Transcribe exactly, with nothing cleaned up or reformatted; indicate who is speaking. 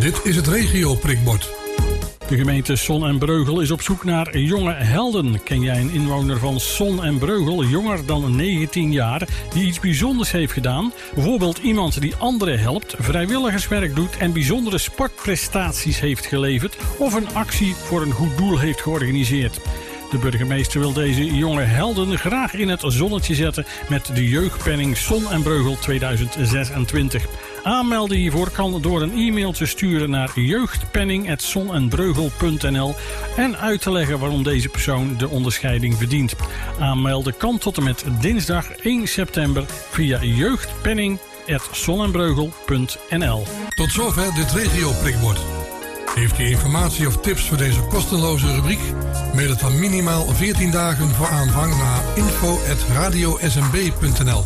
Speaker 1: Dit is het regio-prikbord.
Speaker 2: De gemeente Son en Breugel is op zoek naar jonge helden. Ken jij een inwoner van Son en Breugel, jonger dan negentien jaar, die iets bijzonders heeft gedaan? Bijvoorbeeld iemand die anderen helpt, vrijwilligerswerk doet en bijzondere sportprestaties heeft geleverd of een actie voor een goed doel heeft georganiseerd. De burgemeester wil deze jonge helden graag in het zonnetje zetten met de jeugdpenning Son en Breugel tweeduizend zesentwintig. Aanmelden hiervoor kan door een e-mail te sturen naar jeugdpenning apenstaartje son en breugel punt n l en uit te leggen waarom deze persoon de onderscheiding verdient. Aanmelden kan tot en met dinsdag één september via jeugdpenning apenstaartje son en breugel punt n l.
Speaker 1: Tot zover dit regio-prikbord. Heeft u informatie of tips voor deze kostenloze rubriek? Mail het dan minimaal veertien dagen voor aanvang naar info apenstaartje radio s m b punt n l.